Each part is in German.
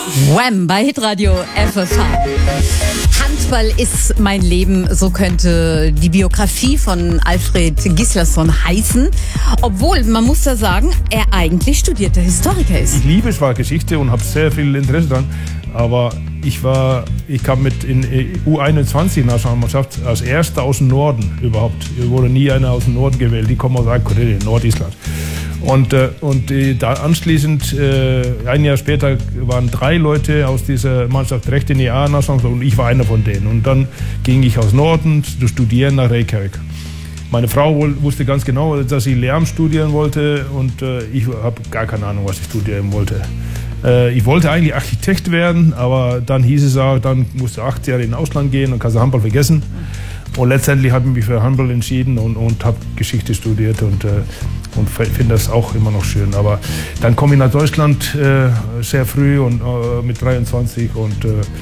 Wham! Bei Hitradio FFH. Handball ist mein Leben, so könnte die Biografie von Alfred Gislason heißen. Obwohl, man muss da sagen, er eigentlich studierter Historiker ist. Ich liebe zwar Geschichte und habe sehr viel Interesse daran, aber ich kam mit in U21-Nationalmannschaft als Erster aus dem Norden überhaupt. Es wurde nie einer aus dem Norden gewählt, die kommen aus Akureyri, Nordisland. Und da anschließend, ein Jahr später, waren 3 Leute aus dieser Mannschaft direkt in die A-Nationalmannschaft und ich war einer von denen. Und dann ging ich aus Norden zu studieren nach Reykjavik. Meine Frau wusste ganz genau, dass sie Lehramt studieren wollte und ich habe gar keine Ahnung, was ich studieren wollte. Ich wollte eigentlich Architekt werden, aber dann hieß es auch, dann musst du 8 Jahre in den Ausland gehen und kannst Handball vergessen. Und letztendlich habe ich mich für Handball entschieden und habe Geschichte studiert und finde das auch immer noch schön. Aber dann komme ich nach Deutschland sehr früh und mit 23 und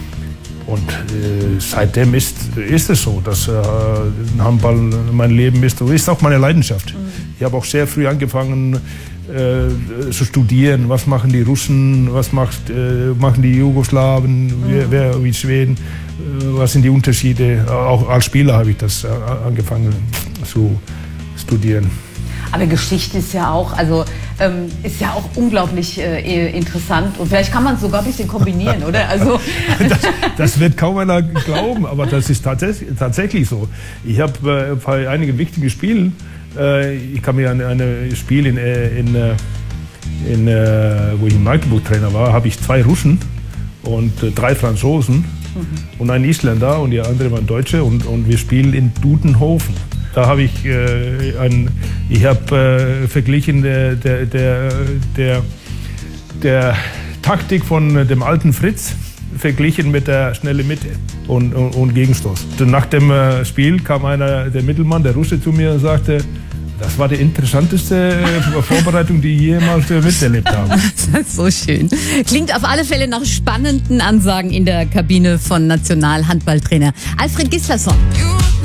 seitdem ist es so, dass Handball mein Leben ist. Und ist auch meine Leidenschaft. Ich habe auch sehr früh angefangen zu studieren. Was machen die Russen? Was machen die Jugoslawen? Wie Schweden? Was sind die Unterschiede? Auch als Spieler habe ich das angefangen zu studieren. Aber Geschichte ist ja auch, ist ja auch unglaublich interessant und vielleicht kann man es sogar ein bisschen kombinieren, oder? Also das wird kaum einer glauben, aber das ist tatsächlich so. Ich habe bei einigen wichtigen Spielen, ich kann mich an ein Spiel wo ich in Magdeburg Trainer war, habe ich 2 Russen und 3 Franzosen und einen Isländer und die andere waren Deutsche und wir spielen in Dudenhofen. Da habe ich verglichen der Taktik von dem alten Fritz verglichen mit der schnelle Mitte und Gegenstoß. Nach dem Spiel kam der Mittelmann, der Russe, zu mir und sagte, das war die interessanteste Vorbereitung, die ich jemals miterlebt habe. Das ist so schön. Klingt auf alle Fälle nach spannenden Ansagen in der Kabine von Nationalhandballtrainer Alfred Gislason.